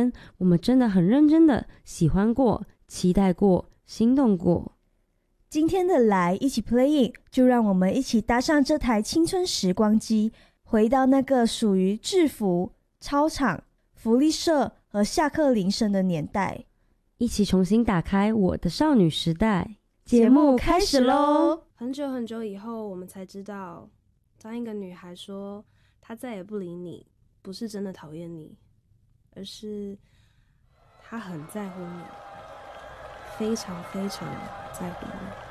间，我们真的很认真的喜欢过、期待过、心动过。 今天的来一起 playing， 就让我们一起搭上这台青春时光机，回到那个属于制服、操场、福利社和下课铃声的年代， 一起重新打开我的少女时代。 节目开始咯。 很久很久以后，我们才知道，当一个女孩说她再也不理你，不是真的讨厌你，而是她很在乎你，非常非常在乎你。